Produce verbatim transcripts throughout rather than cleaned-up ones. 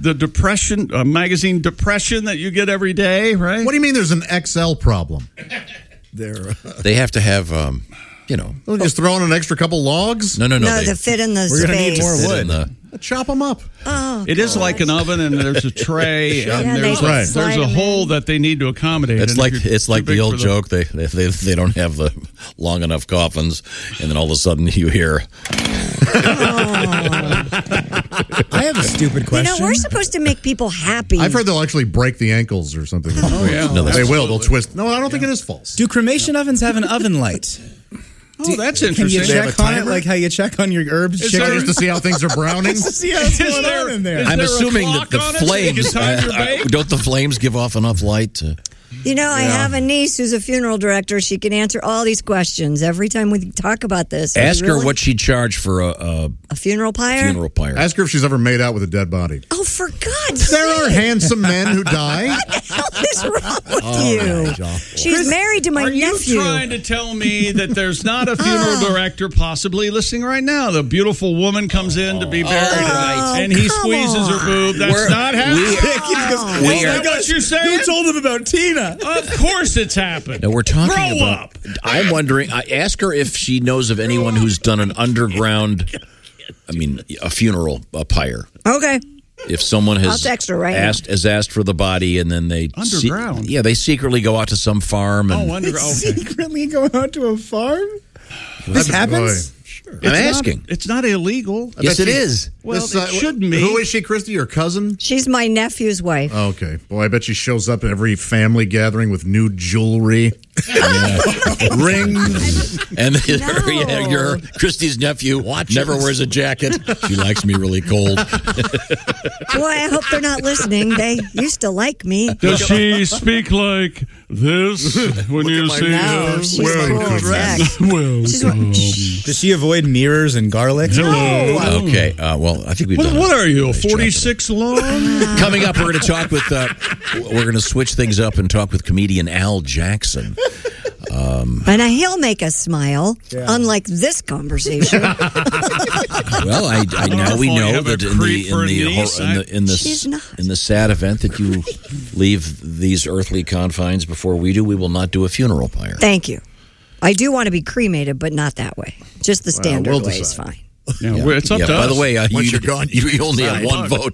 the depression uh, magazine Depression that you get every day, right? What do you mean there's an X L problem? There, uh, they have to have, um, you know. Well, just throw in an extra couple logs? No, no, no. No, they, to fit in the we're space. We're going to need more wood. The, chop them up. Oh, it is like an oven, and there's a tray, Yeah, and there's, right. there's a hole that they need to accommodate. It's and like if you're it's like too big the old for the- joke. They, they they they don't have the long enough coffins, and then all of a sudden you hear. I have a stupid question. You know, we're supposed to make people happy. I've heard they'll actually break the ankles or something. Oh, yeah. No, they that's will. They'll twist. No, I don't think it is false. Do cremation ovens have an oven light? Oh, that's Can interesting. you They have check a on it timer? like how you check on your herbs? Is chicken? there- Just to see how things are browning. Just to see how it's Is going there- on in there. is I'm there a assuming that clock the on it so you can flames time your uh, uh, bake? don't the flames give off enough light to. You know, I have a niece who's a funeral director. She can answer all these questions every time we talk about this. Ask Really? her what she'd charge for a, a a funeral pyre. funeral pyre. Ask her if she's ever made out with a dead body. Oh, for God's There are sake! handsome men who die. What the hell is wrong with Oh, you? She's married to my Are nephew. you trying to tell me that there's not a funeral Oh. director possibly listening right now? The beautiful woman comes in to be buried, Oh, and he come squeezes her on. boob. That's We're- not happening. we- Oh. we Is are- that what you're saying? Who told him about Tina? Of course it's happened. No, we're talking Grow about. up. I'm wondering. I ask her if she knows of anyone who's done an underground. I mean, a funeral, a pyre. Okay. If someone has I'll text her right now. asked has asked for the body, and then they se- Underground? yeah, they secretly go out to some farm. And Oh, under, okay. Secretly go out to a farm? This That's a happens? boy. I'm It's asking. Not, it's not illegal. Yes, bet it you- is. Well, This, it shouldn't be. Who is she, Christy? Your cousin? She's my nephew's wife. Okay. Boy, I bet she shows up at every family gathering with new jewelry, rings. And No. yeah, your Christy's nephew never wears a jacket. She likes me really cold. Boy, I hope they're not listening. They used to like me. Does she speak like this when you see No, her? she's Well, cool as heck. well, She's like, shh. Does she avoid mirrors and garlic? hello. Okay. Uh, well, I think we've What, done what it. are you, a Nice job forty-six long? today. Coming up, we're going to talk with. Uh, we're going to switch things up and talk with comedian Al Jackson. And he'll make us smile, unlike this conversation. Well, I, I now we Awful, you know have a that in creep the for in a the, niece. hor- in the in the She's not. in the sad event that you leave these earthly confines before we do, we will not do a funeral pyre. Thank you. I do want to be cremated, but not that way. Just the standard we'll way is decide. fine. Yeah, well, it's up Yeah, to by us. the way, uh, Once you, you're gone, you, you only have decide. one vote.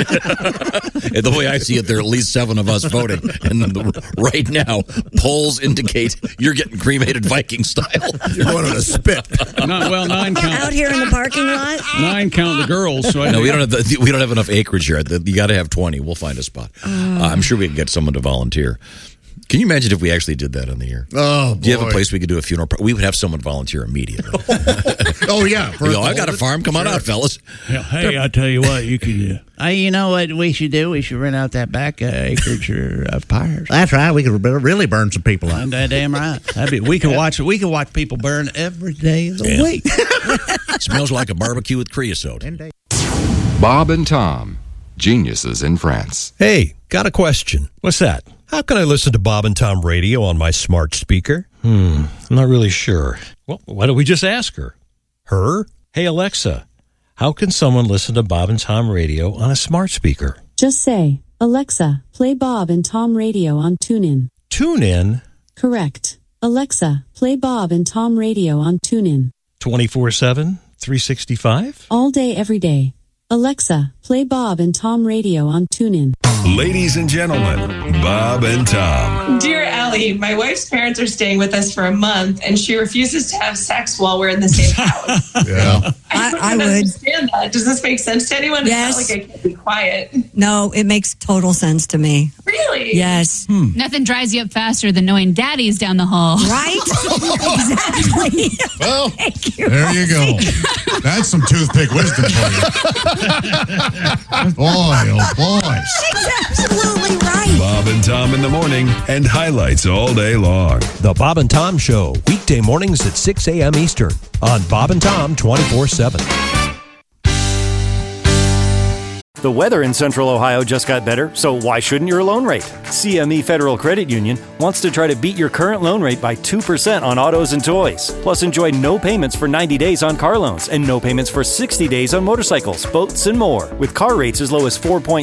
And the way I see it, there are at least seven of us voting. And the, right now, polls indicate you're getting cremated Viking style. You're going on a spit. Not, well, nine count. Out here in the parking lot? Nine count the girls. So I No, think- we don't have the, we don't have enough acreage here. You got to have twenty. We'll find a spot. Uh, I'm sure we can get someone to volunteer. Can you imagine if we actually did that on the air? Oh, boy. Do you have a place we could do a funeral? par- We would have someone volunteer immediately. Oh, yeah. For We us go, to I've got a hold it? farm. Come on Sure. out, fellas. Yeah, hey, I tell you what, you could. Uh, Hey, you know what we should do? We should rent out that back uh, acreage of pyres. That's right. We could really burn some people out. That damn right. That'd be. We could watch. We could watch people burn every day of the Yeah. week. Smells like a barbecue with creosote. Bob and Tom, geniuses in France. Hey, got a question. What's that? How can I listen to Bob and Tom radio on my smart speaker? Hmm, I'm not really sure. Well, why don't we just ask her? Her? Hey, Alexa, how can someone listen to Bob and Tom radio on a smart speaker? Just say, Alexa, play Bob and Tom radio on TuneIn. Tune in Correct. Alexa, play Bob and Tom radio on TuneIn. twenty-four seven, three sixty-five? All day, every day. Alexa, play Bob and Tom radio on TuneIn. Ladies and gentlemen, Bob and Tom. Dear Allie, my wife's parents are staying with us for a month, and she refuses to have sex while we're in the same house. Yeah. I, don't I would. understand that. Does this make sense to anyone? Yes. It's not like I can be quiet. No, it makes total sense to me. Really? Yes. Nothing dries you up faster than knowing daddy's down the hall. Right? Exactly. Well, Thank you. there you go. That's some toothpick wisdom for you. Boy, oh boy. She's absolutely right. Bob and Tom in the morning and highlights all day long. The Bob and Tom Show, weekday mornings at six a.m. Eastern on Bob and Tom twenty-four seven. The weather in Central Ohio just got better, so why shouldn't your loan rate? C M E Federal Credit Union wants to try to beat your current loan rate by two percent on autos and toys. Plus, enjoy no payments for ninety days on car loans and no payments for sixty days on motorcycles, boats, and more, with car rates as low as four point